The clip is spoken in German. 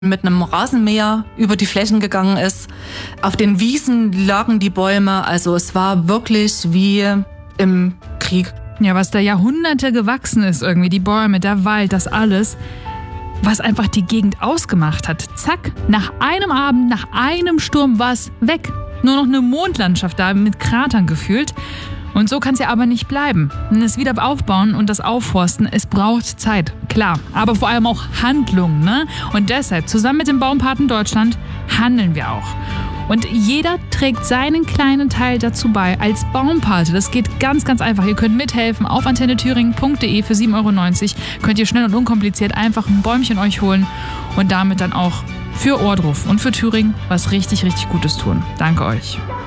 mit einem Rasenmäher über die Flächen gegangen ist. Auf den Wiesen lagen die Bäume, also es war wirklich wie im Krieg. Ja, was da Jahrhunderte gewachsen ist irgendwie, die Bäume, der Wald, das alles, was einfach die Gegend ausgemacht hat. Zack, nach einem Abend, nach einem Sturm war es weg. Nur noch eine Mondlandschaft da mit Kratern gefühlt. Und so kann es ja aber nicht bleiben. Das Wiederaufbauen und das Aufforsten, es braucht Zeit, klar. Aber vor allem auch Handlung, ne? Und deshalb, zusammen mit dem Baumpaten Deutschland, handeln wir auch. Und jeder trägt seinen kleinen Teil dazu bei als Baumpate. Das geht ganz, ganz einfach. Ihr könnt mithelfen auf antennethüringen.de für 7,90 €. Könnt ihr schnell und unkompliziert einfach ein Bäumchen euch holen und damit dann auch für Ohrdruf und für Thüringen was richtig, richtig Gutes tun. Danke euch.